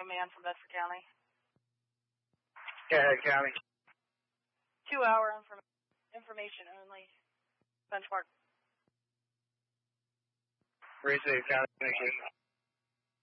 man from Bedford County. Go ahead, County. 2-hour information only. Benchmark. Receive, County. Thank you.